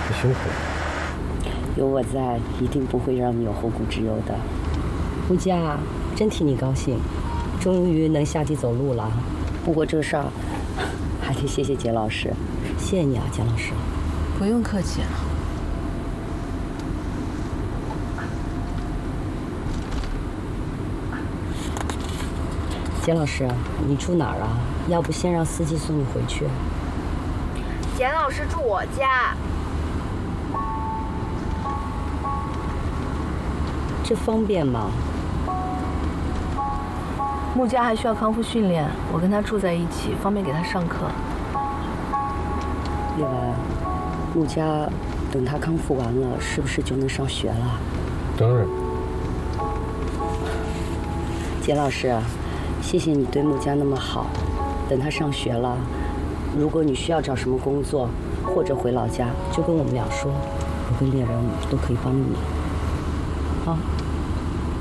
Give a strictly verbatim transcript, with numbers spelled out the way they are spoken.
师辛苦了。 有我在，一定不会让你有后顾之忧的。 穆家，真替你高兴，终于能下地走路了。 不过这事儿还得谢谢简老师。 谢谢你啊，简老师。 不用客气了。 简老师，你住哪儿啊？要不先让司机送你回去。 简老师住我家。 这方便吗？ 穆家还需要康复训练，我跟他住在一起，方便给他上课。 叶文，穆家等他康复完了，是不是就能上学了？ 当然。 简老师，谢谢你对穆家那么好。等他上学了，如果你需要找什么工作，或者回老家，就跟我们俩说，我跟猎人都可以帮你。好。